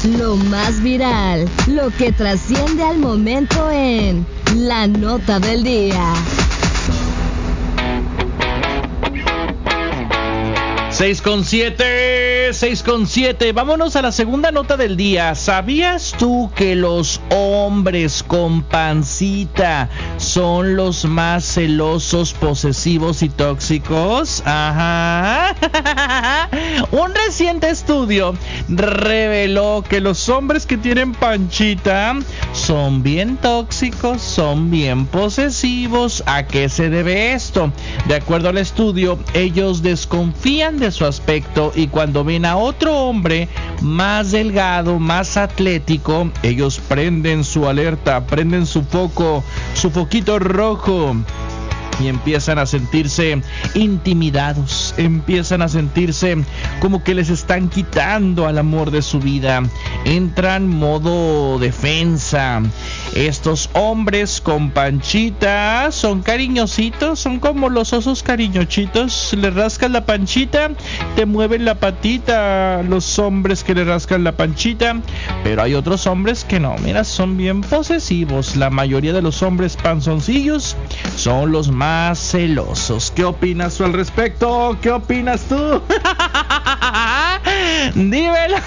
Lo más viral, lo que trasciende al momento en La Nota del Día. 6:07. Vámonos a la segunda nota del día. ¿Sabías tú que los hombres con pancita son los más celosos, posesivos y tóxicos? Ajá. Un reciente estudio reveló que los hombres que tienen panchita son bien tóxicos, son bien posesivos. ¿A qué se debe esto? De acuerdo al estudio, ellos desconfían de su aspecto y cuando ven a otro hombre más delgado, más atlético, ellos prenden su alerta, prenden su foco, su foquito rojo y empiezan a sentirse intimidados, empiezan a sentirse como que les están quitando al amor de su vida, entran modo defensa. Estos hombres con panchita son cariñositos, son como los osos cariñochitos, le rascas la panchita, te mueven la patita, los hombres que le rascan la panchita, pero hay otros hombres que no, mira, son bien posesivos. La mayoría de los hombres panzoncillos son los más celosos. ¿Qué opinas tú al respecto? ¿Qué opinas tú? Dímelo.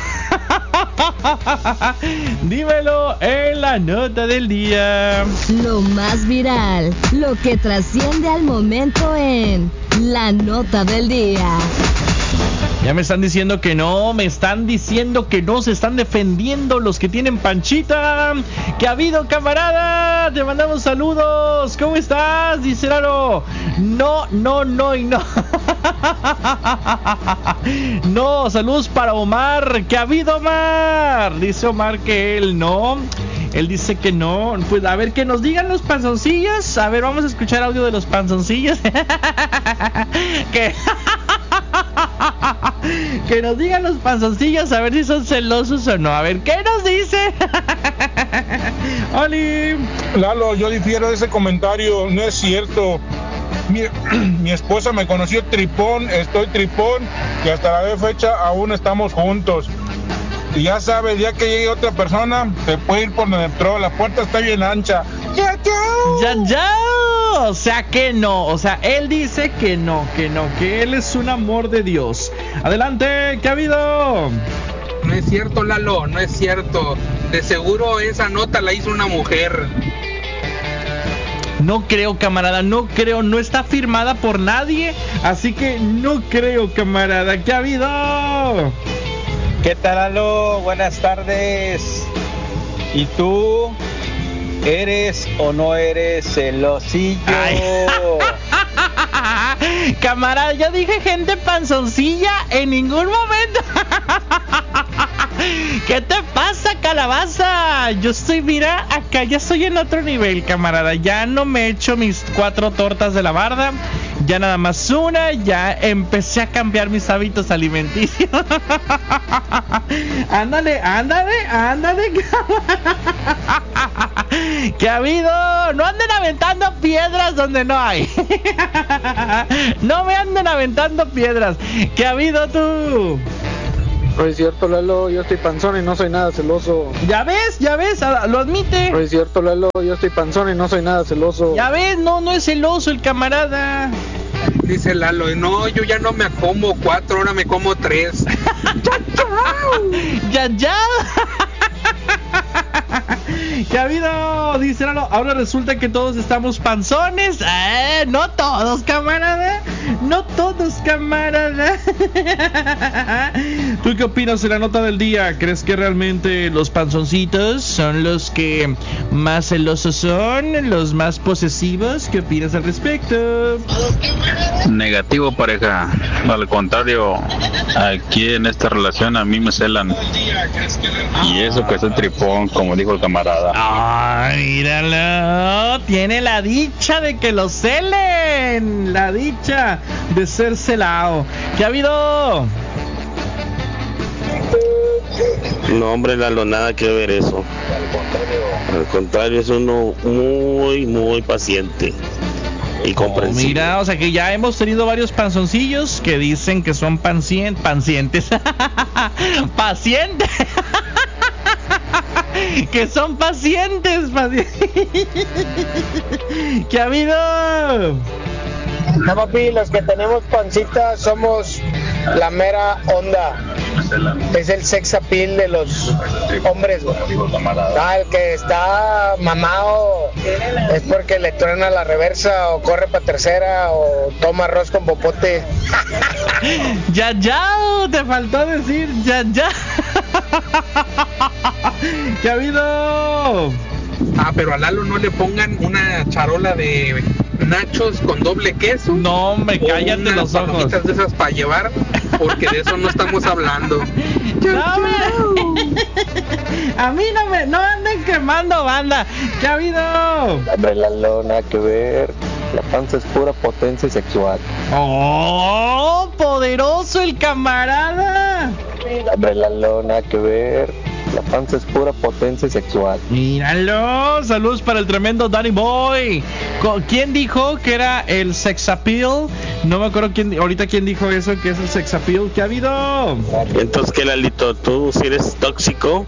Dímelo en la nota del día. Lo más viral, lo que trasciende al momento en La Nota del Día. Ya me están diciendo que no, me están diciendo que no, se están defendiendo los que tienen panchita. ¿Qué ha habido, camarada? Te mandamos saludos. ¿Cómo estás? Dice Lalo. No y no. No, saludos para Omar. ¿Qué ha habido, Omar? Dice Omar que él no. Él dice que no. Pues a ver, que nos digan los panzoncillos. A ver, vamos a escuchar audio de los panzoncillos. Que nos digan los panzoncillos a ver si son celosos o no. A ver, ¿qué nos dice? ¡Oli! Lalo, yo difiero de ese comentario. No es cierto. Mi esposa me conoció tripón, estoy tripón y hasta la fecha aún estamos juntos. Y ya sabes, el día que llegue otra persona, se puede ir por donde entró. La puerta está bien ancha. ¡Ya! O sea que no, o sea, él dice que no, que él es un amor de Dios. Adelante, ¿qué ha habido? No es cierto, Lalo, no es cierto. De seguro esa nota la hizo una mujer. No creo, camarada, no creo, no está firmada por nadie, así que no creo, camarada. ¿Qué ha habido? ¿Qué tal, Lalo? Buenas tardes. ¿Y tú? ¿Eres o no eres celosillo? Camarada, yo dije gente panzoncilla en ningún momento. ¿Qué te pasa, calabaza? Yo estoy, mira, acá ya estoy en otro nivel, camarada. Ya no me he hecho mis 4 tortas de la barda. Ya nada más una. Ya empecé a cambiar mis hábitos alimenticios. Ándale. ¿Qué ha habido? No anden aventando piedras donde no hay. No me anden aventando piedras. ¿Qué ha habido tú? No es cierto, Lalo, yo estoy panzón y no soy nada celoso. ¿Ya ves? Lo admite. No es cierto, Lalo, yo estoy panzón y no soy nada celoso. ¿Ya ves? No es celoso el camarada. Dice Lalo, no, yo ya no me como 4, ahora me como 3. Ya. ¿Qué ha habido? Dice Lalo, ahora resulta que todos estamos panzones. No todos, camarada. No todos, camarada. ¿Tú qué opinas de la nota del día? ¿Crees que realmente los panzoncitos son los que más celosos son? ¿Los más posesivos? ¿Qué opinas al respecto? Negativo, pareja. Al contrario, aquí en esta relación a mí me celan. Y eso que es el tripón, como dijo el camarada. ¡Ay, míralo! Tiene la dicha de que lo celen. La dicha de ser celado. ¿Qué ha habido? No, hombre, Lalo, nada que ver eso. Al contrario, es uno muy, muy paciente y comprensible. Mira, o sea que ya hemos tenido varios panzoncillos que dicen que son pacientes. Pacientes. Que son pacientes. ¿Qué ha habido? No, papi, los que tenemos pancita somos la mera onda. Es el sex appeal de los hombres, güey. El que está mamado es porque le truena la reversa o corre para tercera o toma arroz con popote. Ya, te faltó decir ya. ¿Qué ha habido? Pero a Lalo no le pongan una charola de nachos con doble queso. No, me cállate los ojos. De esas para llevar, porque de eso no estamos hablando. A mí no anden quemando banda. ¿Qué ha habido? Hombre, Lalo, nada que ver. La panza es pura potencia sexual. ¡Oh! ¡Poderoso el camarada! Hombre, Lalo, nada que ver. La panza es pura potencia sexual. Míralo. Saludos para el tremendo Danny Boy. ¿Quién dijo que era el sex appeal? No me acuerdo quién dijo eso, que es el sex appeal. ¿Qué ha habido? Entonces, ¿qué, Lalito? ¿Tú si eres tóxico?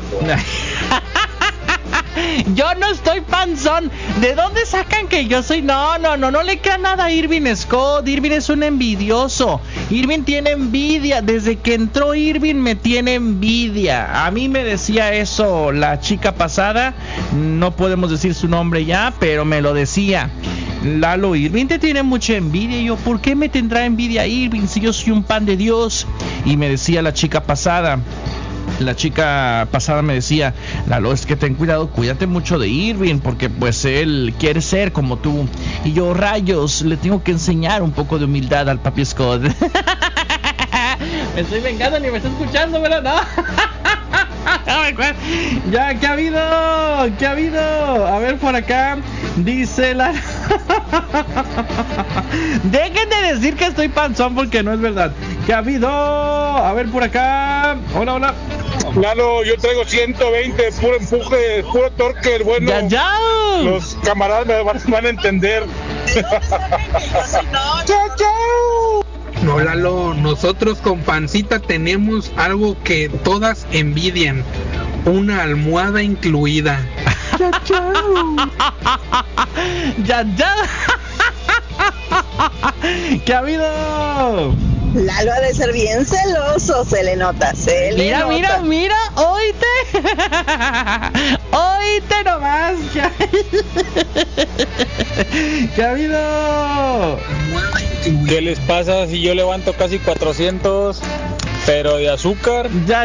Yo no estoy panzón. ¿De dónde sacan que yo soy? No le crean nada a Irving Scott. Irving es un envidioso. Irving tiene envidia. Desde que entró Irving me tiene envidia. A mí me decía eso la chica pasada. No podemos decir su nombre ya, pero me lo decía. Lalo, Irving te tiene mucha envidia. Y yo, ¿por qué me tendrá envidia Irving si yo soy un pan de Dios? Y me decía la chica pasada. La chica pasada me decía, Lalo, es que ten cuidado, cuídate mucho de Irving, porque pues él quiere ser como tú. Y yo, rayos, le tengo que enseñar un poco de humildad al papi Scott. Me estoy vengando, ni me está escuchando, ¿verdad? No. Ya, ¿qué ha habido? A ver, por acá dice la... Dejen de decir que estoy panzón porque no es verdad. ¿Qué ha habido? A ver, por acá. Hola. Lalo, yo traigo 120, puro empuje, puro torque, bueno. Ya. Los camaradas me van a entender. Chao. No, Lalo, nosotros con pancita tenemos algo que todas envidian. Una almohada incluida. Ya. ¿Qué ha habido? Lalo ha de ser bien celoso, se le nota. Mira, oíte nomás. ¿Qué ha habido? ¿Qué les pasa si yo levanto casi 400, pero de azúcar? Ya.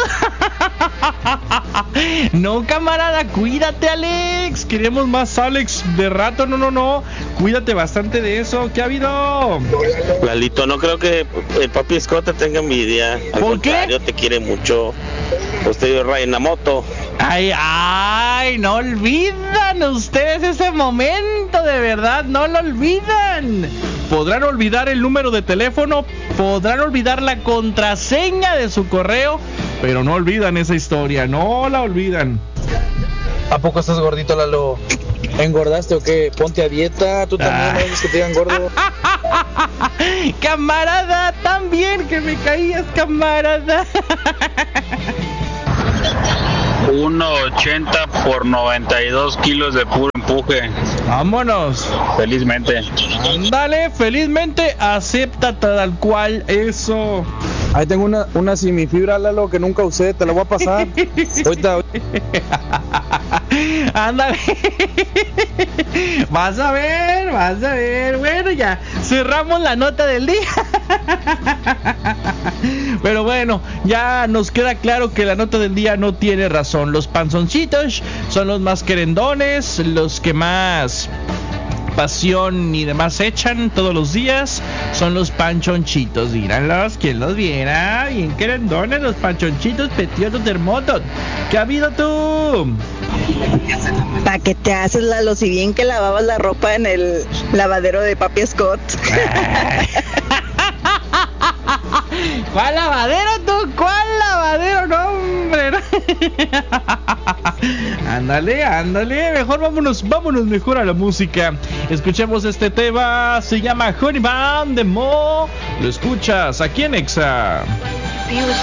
No, camarada, cuídate, Alex. Queremos más Alex de rato. No. Cuídate bastante de eso. ¿Qué ha habido? Lalito, no creo que el papi Scott te tenga envidia. Al contrario, te quiere mucho. Usted raya en la moto. Ay, no olvidan ustedes ese momento, de verdad, no lo olvidan. Podrán olvidar el número de teléfono, podrán olvidar la contraseña de su correo, pero no olvidan esa historia, no la olvidan. ¿A poco estás gordito, Lalo? ¿Engordaste o qué? Ponte a dieta, tú también no dices que te digan gordo. Camarada, también que me caías, camarada. 1.80 por 92 kilos de puro empuje. Vámonos. Felizmente. Ándale, felizmente acepta tal cual eso. Ahí tengo una semifibra, Lalo, que nunca usé, te la voy a pasar. Ahorita. Ándale. Vas a ver. Bueno, ya cerramos la nota del día. Pero bueno, ya nos queda claro que la nota del día no tiene razón. Los panzoncitos son los más querendones, los que más pasión y demás echan todos los días. Son los panchonchitos, míralos, quien los viera. Bien querendones los panchonchitos, petiotos hermosos. ¿Qué ha habido tú? ¿Para qué te haces, Lalo? Si bien que lavabas la ropa en el lavadero de papi Scott. ¿Cuál lavadero tú? ¿Cuál lavadero? No, hombre. Ándale. Mejor vámonos mejor a la música. Escuchemos este tema. Se llama Honey Bun de Mo. Lo escuchas aquí en Exa.